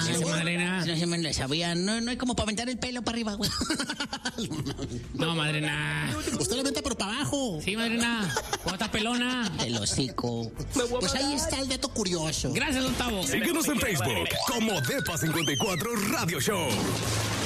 Ay, madrina. No se me la sabía. No hay como para aventar el pelo para arriba, güey. No, madrina. Usted lo mete por para abajo. Sí, madrina. ¿Cómo estás, pelona? El hocico. Pues ahí está el dato curioso. Gracias, Gustavo. Síguenos en Facebook como Depa54 Radio Show.